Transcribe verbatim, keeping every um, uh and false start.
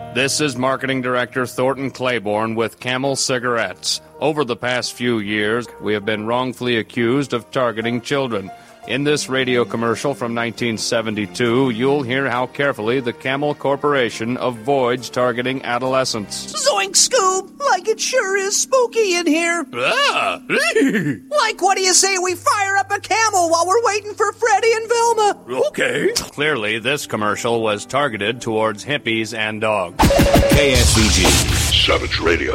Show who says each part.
Speaker 1: This is Marketing Director Thornton Claiborne with Camel Cigarettes. Over the past few years, we have been wrongfully accused of targeting children. In this radio commercial from nineteen seventy-two, you'll hear how carefully the Camel Corporation avoids targeting adolescents.
Speaker 2: Zoink, Scoob! Like it sure is spooky in here.
Speaker 1: Ah!
Speaker 2: Like, what do you say we fire up a camel while we're waiting for Freddie and Velma?
Speaker 1: Okay. Clearly, this commercial was targeted towards hippies and dogs.
Speaker 3: K S V G.
Speaker 4: Savage Radio.